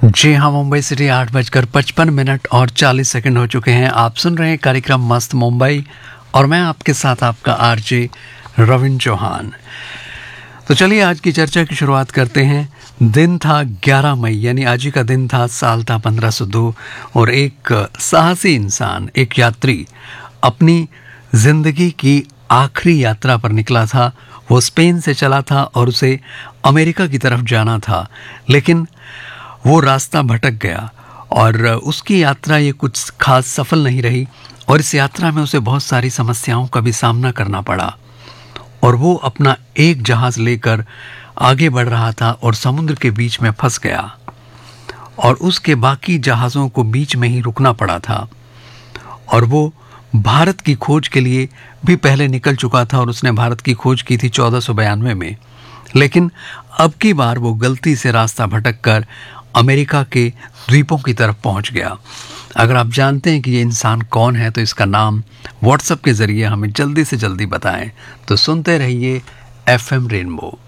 जी हाँ, मुंबई सिटी 8:55 और 40 सेकंड हो चुके हैं। आप सुन रहे हैं कार्यक्रम मस्त मुंबई और मैं आपके साथ आपका आरजे रविंद्र चौहान। तो चलिए आज की चर्चा की शुरुआत करते हैं। दिन था 11 मई, यानी आज ही का दिन था, साल था 1502 और एक साहसी इंसान, एक यात्री अपनी जिंदगी की आखिरी यात्रा पर निकला था। वो स्पेन से चला था और उसे अमेरिका की तरफ जाना था, लेकिन वो रास्ता भटक गया और उसकी यात्रा ये कुछ खास सफल नहीं रही और इस यात्रा में उसे बहुत सारी समस्याओं का भी सामना करना पड़ा और वो अपना एक जहाज लेकर आगे बढ़ रहा था और समुद्र के बीच में फंस गया और उसके बाकी जहाज़ों को बीच में ही रुकना पड़ा था। और वो भारत की खोज के लिए भी पहले निकल चुका था और उसने भारत की खोज की थी 1492 में, लेकिन अब की बार वो गलती से रास्ता भटक कर अमेरिका के द्वीपों की तरफ पहुंच गया। अगर आप जानते हैं कि ये इंसान कौन है तो इसका नाम व्हाट्सएप के जरिए हमें जल्दी से जल्दी बताएं। तो सुनते रहिए एफएम रेनबो।